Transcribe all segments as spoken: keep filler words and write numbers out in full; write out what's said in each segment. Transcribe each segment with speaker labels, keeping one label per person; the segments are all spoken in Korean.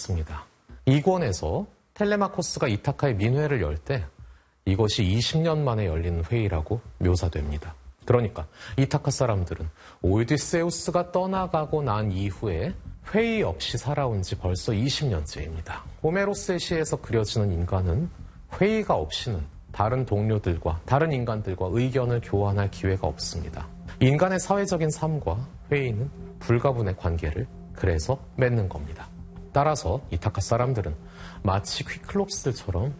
Speaker 1: 있습니다. 이 권에서 텔레마코스가 이타카의 민회를 열 때 이것이 이십 년 만에 열리는 회의라고 묘사됩니다. 그러니까 이타카 사람들은 오디세우스가 떠나가고 난 이후에 회의 없이 살아온 지 벌써 이십 년째입니다. 호메로스의 시에서 그려지는 인간은 회의가 없이는 다른 동료들과 다른 인간들과 의견을 교환할 기회가 없습니다. 인간의 사회적인 삶과 회의는 불가분의 관계를 그래서 맺는 겁니다. 따라서 이타카 사람들은 마치 퀴클롭스들처럼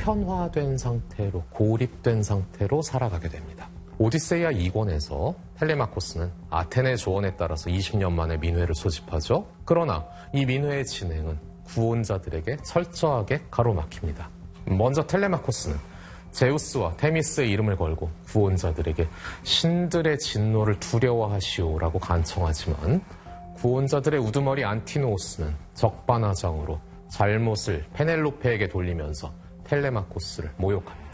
Speaker 1: 파편화된 상태로 고립된 상태로 살아가게 됩니다. 오디세이아 이 권에서 텔레마코스는 아테네 조언에 따라서 이십 년 만에 민회를 소집하죠. 그러나 이 민회의 진행은 구원자들에게 철저하게 가로막힙니다. 먼저 텔레마코스는 제우스와 테미스의 이름을 걸고 구원자들에게 신들의 진노를 두려워하시오라고 간청하지만 구원자들의 우두머리 안티노우스는 적반하장으로 잘못을 페넬로페에게 돌리면서 텔레마코스를 모욕합니다.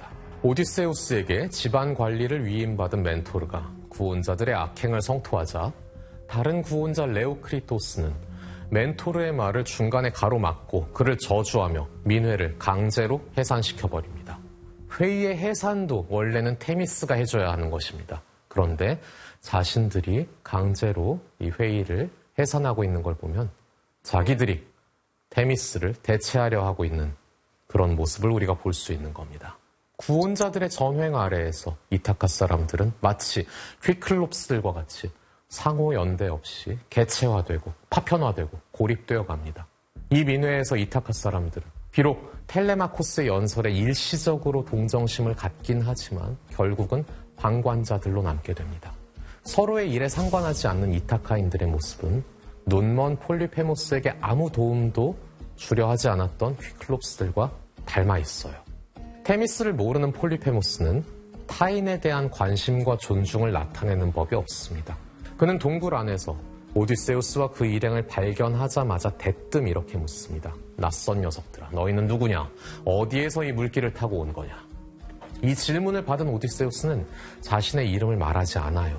Speaker 1: 오디세우스에게 집안 관리를 위임받은 멘토르가 구원자들의 악행을 성토하자 다른 구원자 레오크리토스는 멘토르의 말을 중간에 가로막고 그를 저주하며 민회를 강제로 해산시켜버립니다. 회의의 해산도 원래는 테미스가 해줘야 하는 것입니다. 그런데 자신들이 강제로 이 회의를 해산하고 있는 걸 보면 자기들이 테미스를 대체하려 하고 있는 그런 모습을 우리가 볼 수 있는 겁니다. 구원자들의 전횡 아래에서 이타카 사람들은 마치 퀴클롭스들과 같이 상호 연대 없이 개체화되고 파편화되고 고립되어 갑니다. 이 민회에서 이타카 사람들은 비록 텔레마코스의 연설에 일시적으로 동정심을 갖긴 하지만 결국은 방관자들로 남게 됩니다. 서로의 일에 상관하지 않는 이타카인들의 모습은 눈먼 폴리페모스에게 아무 도움도 주려 하지 않았던 퀴클롭스들과 닮아 있어요. 테미스를 모르는 폴리페모스는 타인에 대한 관심과 존중을 나타내는 법이 없습니다. 그는 동굴 안에서 오디세우스와 그 일행을 발견하자마자 대뜸 이렇게 묻습니다. 낯선 녀석들아, 너희는 누구냐? 어디에서 이 물길을 타고 온 거냐? 이 질문을 받은 오디세우스는 자신의 이름을 말하지 않아요.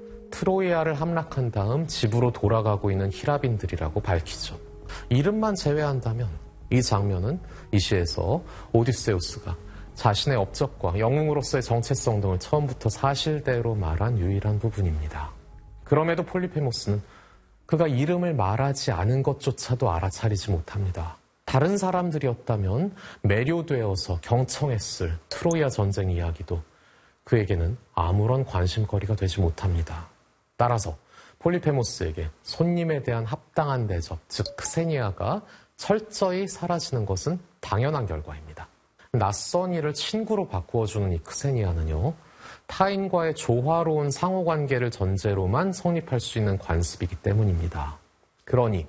Speaker 1: 트로이아를 함락한 다음 집으로 돌아가고 있는 히라빈들이라고 밝히죠. 이름만 제외한다면 이 장면은 이 시에서 오디세우스가 자신의 업적과 영웅으로서의 정체성 등을 처음부터 사실대로 말한 유일한 부분입니다. 그럼에도 폴리페모스는 그가 이름을 말하지 않은 것조차도 알아차리지 못합니다. 다른 사람들이었다면 매료되어서 경청했을 트로이아 전쟁 이야기도 그에게는 아무런 관심거리가 되지 못합니다. 따라서 폴리페모스에게 손님에 대한 합당한 대접, 즉 크세니아가 철저히 사라지는 것은 당연한 결과입니다. 낯선 이를 친구로 바꾸어주는 이 크세니아는요, 타인과의 조화로운 상호관계를 전제로만 성립할 수 있는 관습이기 때문입니다. 그러니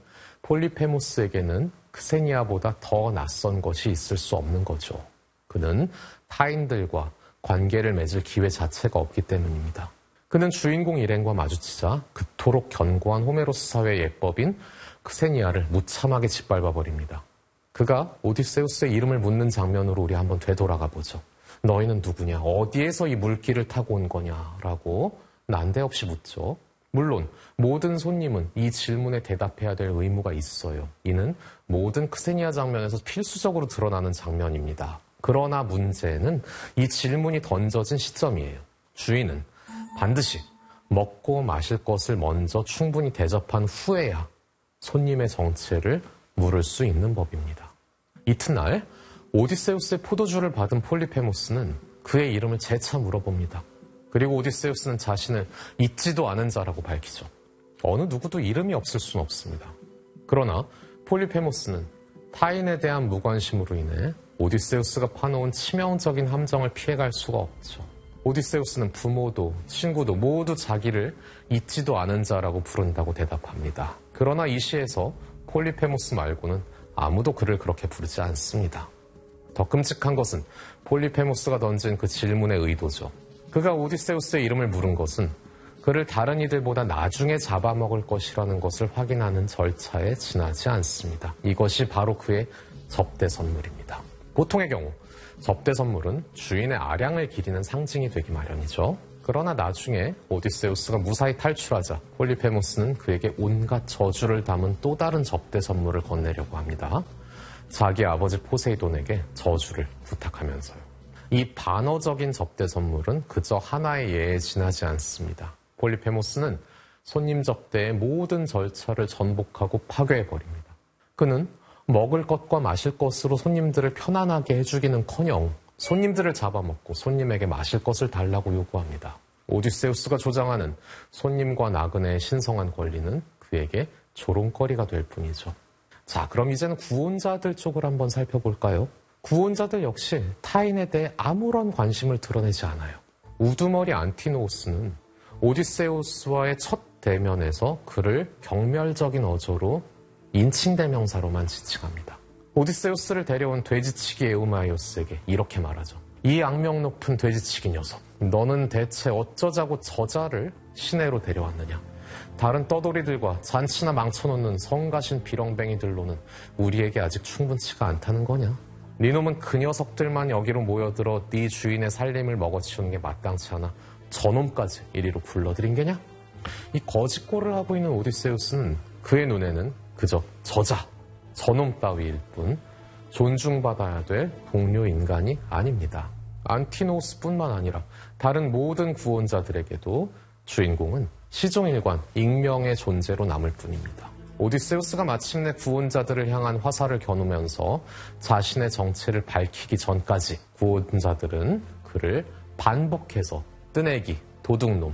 Speaker 1: 폴리페모스에게는 크세니아보다 더 낯선 것이 있을 수 없는 거죠. 그는 타인들과 관계를 맺을 기회 자체가 없기 때문입니다. 그는 주인공 일행과 마주치자 그토록 견고한 호메로스 사회의 예법인 크세니아를 무참하게 짓밟아버립니다. 그가 오디세우스의 이름을 묻는 장면으로 우리 한번 되돌아가 보죠. 너희는 누구냐? 어디에서 이 물길을 타고 온 거냐? 라고 난데없이 묻죠. 물론 모든 손님은 이 질문에 대답해야 될 의무가 있어요. 이는 모든 크세니아 장면에서 필수적으로 드러나는 장면입니다. 그러나 문제는 이 질문이 던져진 시점이에요. 주인은 반드시 먹고 마실 것을 먼저 충분히 대접한 후에야 손님의 정체를 물을 수 있는 법입니다. 이튿날 오디세우스의 포도주를 받은 폴리페모스는 그의 이름을 재차 물어봅니다. 그리고 오디세우스는 자신을 잊지도 않은 자라고 밝히죠. 어느 누구도 이름이 없을 수는 없습니다. 그러나 폴리페모스는 타인에 대한 무관심으로 인해 오디세우스가 파놓은 치명적인 함정을 피해갈 수가 없죠. 오디세우스는 부모도 친구도 모두 자기를 잊지도 않은 자라고 부른다고 대답합니다. 그러나 이 시에서 폴리페모스 말고는 아무도 그를 그렇게 부르지 않습니다. 더 끔찍한 것은 폴리페모스가 던진 그 질문의 의도죠. 그가 오디세우스의 이름을 물은 것은 그를 다른 이들보다 나중에 잡아먹을 것이라는 것을 확인하는 절차에 지나지 않습니다. 이것이 바로 그의 접대 선물입니다. 보통의 경우 접대 선물은 주인의 아량을 기리는 상징이 되기 마련이죠. 그러나 나중에 오디세우스가 무사히 탈출하자 폴리페모스는 그에게 온갖 저주를 담은 또 다른 접대 선물을 건네려고 합니다. 자기 아버지 포세이돈에게 저주를 부탁하면서요. 이 반어적인 접대 선물은 그저 하나의 예에 지나지 않습니다. 폴리페모스는 손님 접대의 모든 절차를 전복하고 파괴해버립니다. 그는 먹을 것과 마실 것으로 손님들을 편안하게 해주기는커녕 손님들을 잡아먹고 손님에게 마실 것을 달라고 요구합니다. 오디세우스가 조장하는 손님과 나그네의 신성한 권리는 그에게 조롱거리가 될 뿐이죠. 자, 그럼 이제는 구원자들 쪽을 한번 살펴볼까요? 구원자들 역시 타인에 대해 아무런 관심을 드러내지 않아요. 우두머리 안티노우스는 오디세우스와의 첫 대면에서 그를 경멸적인 어조로 인칭대명사로만 지칭합니다. 오디세우스를 데려온 돼지치기 에우마이오스에게 이렇게 말하죠. 이 악명 높은 돼지치기 녀석, 너는 대체 어쩌자고 저자를 시내로 데려왔느냐? 다른 떠돌이들과 잔치나 망쳐놓는 성가신 비렁뱅이들로는 우리에게 아직 충분치가 않다는 거냐? 네 놈은 그 녀석들만 여기로 모여들어 네 주인의 살림을 먹어치우는 게 마땅치 않아 저놈까지 이리로 불러들인 게냐? 이 거짓골을 하고 있는 오디세우스는 그의 눈에는 그저 저자, 저놈 따위일 뿐 존중받아야 될 동료 인간이 아닙니다. 안티노우스뿐만 아니라 다른 모든 구원자들에게도 주인공은 시종일관 익명의 존재로 남을 뿐입니다. 오디세우스가 마침내 구원자들을 향한 화살을 겨누면서 자신의 정체를 밝히기 전까지 구원자들은 그를 반복해서 뜨내기, 도둑놈,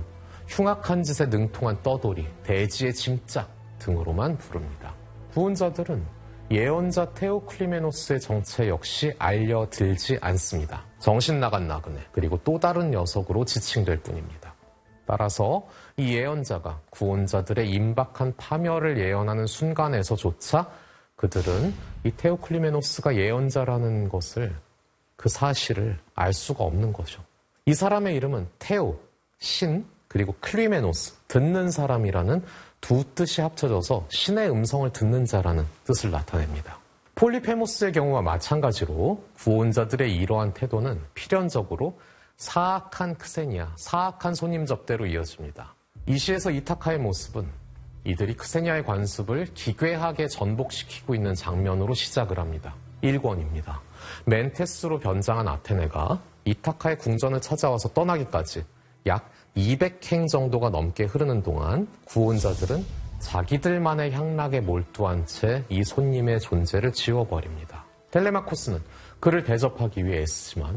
Speaker 1: 흉악한 짓에 능통한 떠돌이, 대지의 짐짝 등으로만 부릅니다. 구원자들은 예언자 테오클리메노스의 정체 역시 알려들지 않습니다. 정신 나간 나그네, 그리고 또 다른 녀석으로 지칭될 뿐입니다. 따라서 이 예언자가 구원자들의 임박한 파멸을 예언하는 순간에서조차 그들은 이 테오클리메노스가 예언자라는 것을, 그 사실을 알 수가 없는 거죠. 이 사람의 이름은 테오, 신, 그리고 클리메노스, 듣는 사람이라는 두 뜻이 합쳐져서 신의 음성을 듣는 자라는 뜻을 나타냅니다. 폴리페모스의 경우와 마찬가지로 구원자들의 이러한 태도는 필연적으로 사악한 크세니아, 사악한 손님 접대로 이어집니다. 이 시에서 이타카의 모습은 이들이 크세니아의 관습을 기괴하게 전복시키고 있는 장면으로 시작을 합니다. 일 권입니다. 멘테스로 변장한 아테네가 이타카의 궁전을 찾아와서 떠나기까지 약 이백 행 정도가 넘게 흐르는 동안 구원자들은 자기들만의 향락에 몰두한 채 이 손님의 존재를 지워버립니다. 텔레마코스는 그를 대접하기 위해 애쓰지만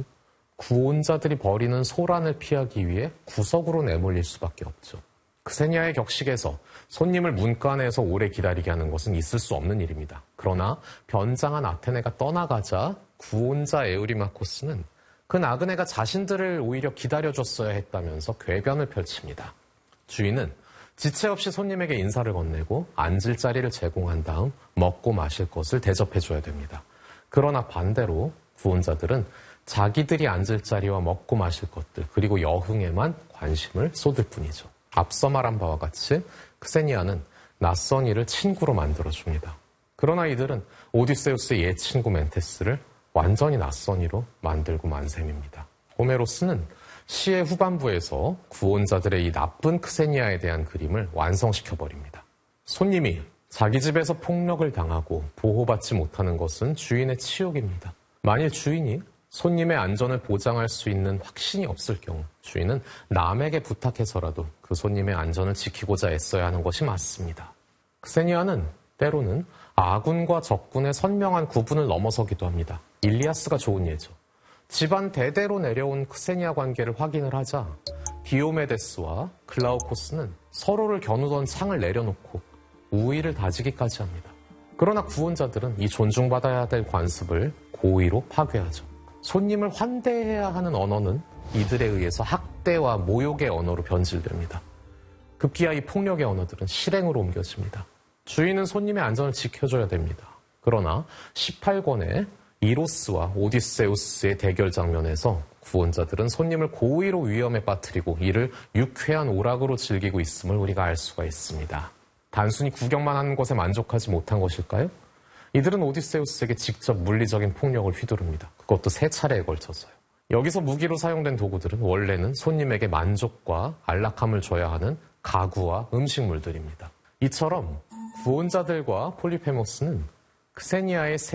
Speaker 1: 구원자들이 벌이는 소란을 피하기 위해 구석으로 내몰릴 수밖에 없죠. 크세니아의 격식에서 손님을 문간에서 오래 기다리게 하는 것은 있을 수 없는 일입니다. 그러나 변장한 아테네가 떠나가자 구원자 에우리마코스는 그 나그네가 자신들을 오히려 기다려줬어야 했다면서 궤변을 펼칩니다. 주인은 지체 없이 손님에게 인사를 건네고 앉을 자리를 제공한 다음 먹고 마실 것을 대접해줘야 됩니다. 그러나 반대로 구원자들은 자기들이 앉을 자리와 먹고 마실 것들, 그리고 여흥에만 관심을 쏟을 뿐이죠. 앞서 말한 바와 같이 크세니아는 낯선 이를 친구로 만들어줍니다. 그러나 이들은 오디세우스의 옛 친구 멘테스를 완전히 낯선 이로 만들고 만 셈입니다. 호메로스는 시의 후반부에서 구원자들의 이 나쁜 크세니아에 대한 그림을 완성시켜버립니다. 손님이 자기 집에서 폭력을 당하고 보호받지 못하는 것은 주인의 치욕입니다. 만일 주인이 손님의 안전을 보장할 수 있는 확신이 없을 경우 주인은 남에게 부탁해서라도 그 손님의 안전을 지키고자 애써야 하는 것이 맞습니다. 크세니아는 때로는 아군과 적군의 선명한 구분을 넘어서기도 합니다. 일리아스가 좋은 예죠. 집안 대대로 내려온 크세니아 관계를 확인을 하자 디오메데스와 글라우코스는 서로를 겨누던 창을 내려놓고 우위를 다지기까지 합니다. 그러나 구원자들은 이 존중받아야 될 관습을 고의로 파괴하죠. 손님을 환대해야 하는 언어는 이들에 의해서 학대와 모욕의 언어로 변질됩니다. 급기야 이 폭력의 언어들은 실행으로 옮겨집니다. 주인은 손님의 안전을 지켜줘야 됩니다. 그러나 십팔 권의 이로스와 오디세우스의 대결 장면에서 구원자들은 손님을 고의로 위험에 빠뜨리고 이를 유쾌한 오락으로 즐기고 있음을 우리가 알 수가 있습니다. 단순히 구경만 하는 것에 만족하지 못한 것일까요? 이들은 오디세우스에게 직접 물리적인 폭력을 휘두릅니다. 그것도 세 차례에 걸쳐서요. 여기서 무기로 사용된 도구들은 원래는 손님에게 만족과 안락함을 줘야 하는 가구와 음식물들입니다. 이처럼 구원자들과 폴리페모스는 크세니아의